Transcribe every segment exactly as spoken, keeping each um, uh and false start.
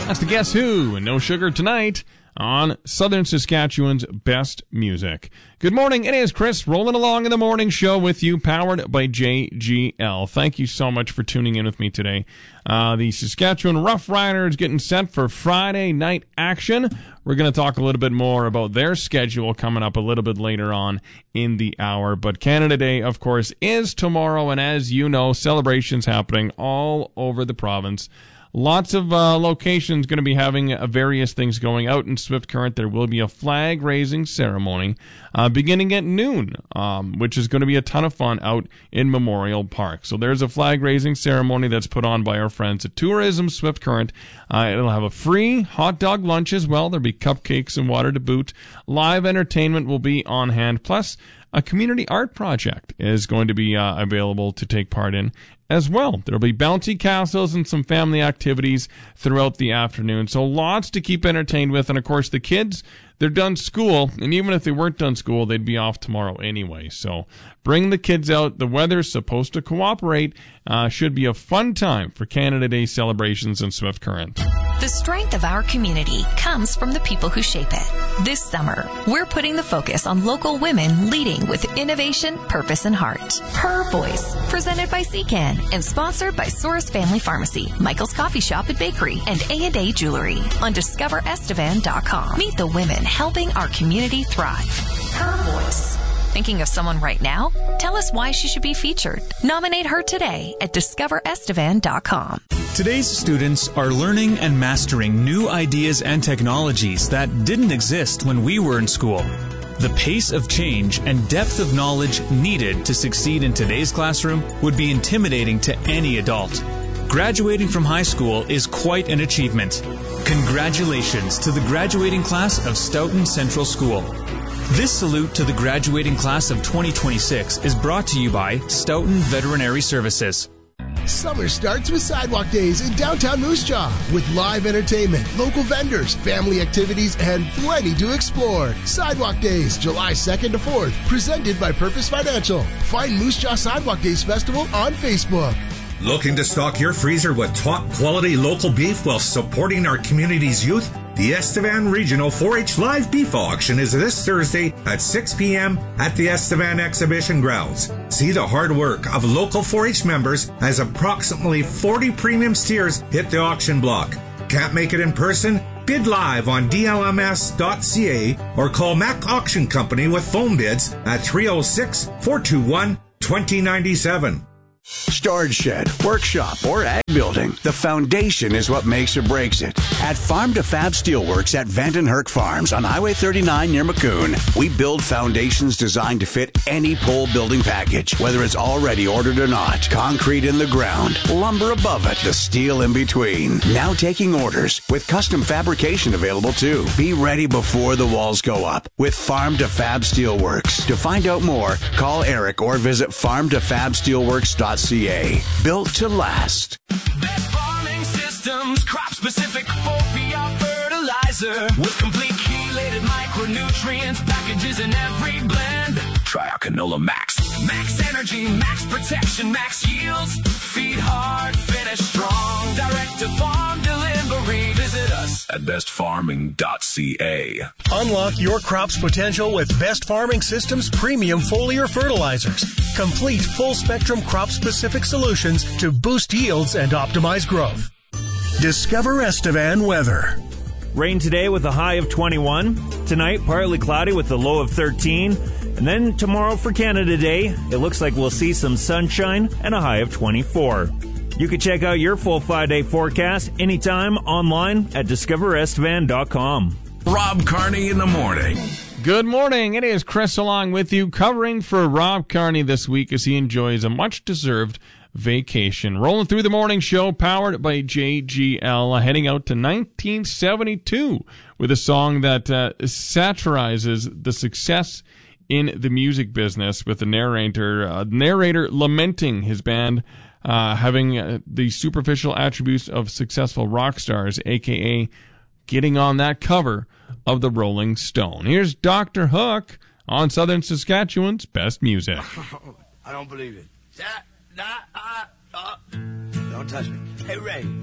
That's the Guess Who, and No Sugar tonight on Southern Saskatchewan's best music. Good morning, it is Chris rolling along in the morning show with you, powered by J G L. Thank you so much for tuning in with me today. Uh, the Saskatchewan Rough Riders getting set for Friday night action. We're going to talk a little bit more about their schedule coming up a little bit later on in the hour. But Canada Day, of course, is tomorrow, and as you know, celebrations happening all over the province. Lots of uh, locations going to be having uh, various things going out in Swift Current. There will be a flag-raising ceremony uh, beginning at noon, um, which is going to be a ton of fun out in Memorial Park. So there's a flag-raising ceremony that's put on by our friends at Tourism Swift Current. Uh, it'll have a free hot dog lunch as well. There'll be cupcakes and water to boot. Live entertainment will be on hand. Plus, a community art project is going to be uh, available to take part in as well. There'll be bouncy castles and some family activities throughout the afternoon. So lots to keep entertained with. And of course, the kids, they're done school. And even if they weren't done school, they'd be off tomorrow anyway. So bring the kids out. The weather's supposed to cooperate. Uh, should be a fun time for Canada Day celebrations in Swift Current. The strength of our community comes from the people who shape it. This summer, we're putting the focus on local women leading with innovation, purpose, and heart. Her Voice, presented by C CAN and sponsored by Source Family Pharmacy, Michael's Coffee Shop and Bakery, and A and A Jewelry on discover estevan dot com. Meet the women helping our community thrive. Her Voice. Thinking of someone right now? Tell us why she should be featured. Nominate her today at discover estevan dot com. Today's students are learning and mastering new ideas and technologies that didn't exist when we were in school. The pace of change and depth of knowledge needed to succeed in today's classroom would be intimidating to any adult. Graduating from high school is quite an achievement. Congratulations to the graduating class of Stoughton Central School. This salute to the graduating class of twenty twenty-six is brought to you by Stoughton Veterinary Services. Summer starts with Sidewalk Days in downtown Moose Jaw with live entertainment, local vendors, family activities, and plenty to explore. Sidewalk Days, July second to fourth, presented by Purpose Financial. Find Moose Jaw Sidewalk Days Festival on Facebook. Looking to stock your freezer with top quality local beef while supporting our community's youth? The Estevan Regional four H Live Beef Auction is this Thursday at six p.m. at the Estevan Exhibition Grounds. See the hard work of local four H members as approximately forty premium steers hit the auction block. Can't make it in person? Bid live on D L M S dot C A or call Mac Auction Company with phone bids at three oh six, four two one, two oh nine seven. Storage shed, workshop, or ag building. The foundation is what makes or breaks it. At Farm to Fab Steelworks at Vandenherk Farms on Highway thirty-nine near Maccoon, we build foundations designed to fit any pole building package, whether it's already ordered or not. Concrete in the ground, lumber above it, the steel in between. Now taking orders with custom fabrication available too. Be ready before the walls go up with Farm to Fab Steelworks. To find out more, call Eric or visit farm to fab steelworks dot c a. Built to last. Best farming systems, crop specific for P R fertilizer with complete chelated micronutrients packages in every blend. Try our Canola Max. Max energy, max protection, max yields. Feed hard, finish strong. Direct to farm delivery. Visit us at best farming dot c a. Unlock your crop's potential with Best Farming Systems premium foliar fertilizers. Complete full-spectrum crop-specific solutions to boost yields and optimize growth. Discover Estevan weather. Rain today with a high of twenty-one. Tonight, partly cloudy with a low of thirteen. And then tomorrow for Canada Day, it looks like we'll see some sunshine and a high of twenty-four. You can check out your full five-day forecast anytime online at discover estevan dot com. Rob Carney in the morning. Good morning. It is Chris along with you, covering for Rob Carney this week as he enjoys a much-deserved vacation. Rolling through the morning show, powered by J G L, heading out to nineteen seventy-two with a song that uh, satirizes the success in the music business, with the narrator, uh, narrator lamenting his band uh, having uh, the superficial attributes of successful rock stars, a k a getting on that cover of the Rolling Stone. Here's Doctor Hook on Southern Saskatchewan's best music. I don't believe it. That, that, uh, uh. Don't touch me. Hey, Ray,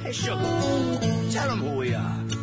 Hey, Sugar, tell them who we are.